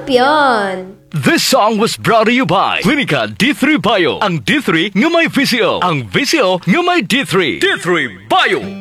Champion! This song was brought to you by Clinica D3 Bio. Ang D3 ng may VCO. Ang VCO ng may D3. D3 Bio!